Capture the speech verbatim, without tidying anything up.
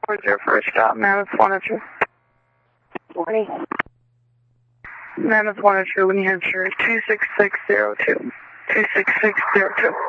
Where's your first stop, Mammoth one oh two? twenty. Mammoth one oh two, when you head sure, two six six zero two. two six six zero two.